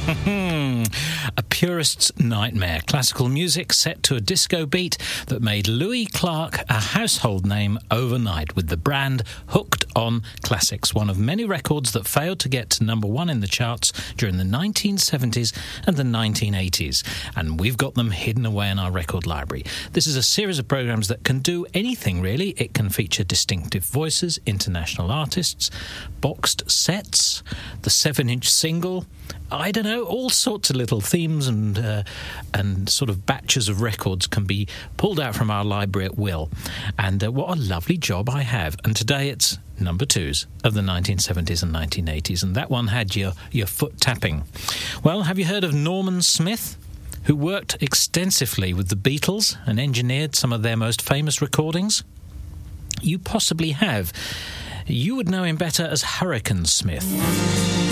A purist's nightmare. Classical music set to a disco beat that made Louis Clark a household name overnight with the brand Hooked on Classics, one of many records that failed to get to number one in the charts during the 1970s and the 1980s. And we've got them hidden away in our record library. This is a series of programs that can do anything, really. It can feature distinctive voices, international artists, boxed sets, the 7-inch single, I don't know, all sorts of little themes and sort of batches of records can be pulled out from our library at will. And what a lovely job I have. And today it's number twos of the 1970s and 1980s, and that one had your foot tapping. Well, have you heard of Norman Smith, who worked extensively with the Beatles and engineered some of their most famous recordings? You possibly have. You would know him better as Hurricane Smith.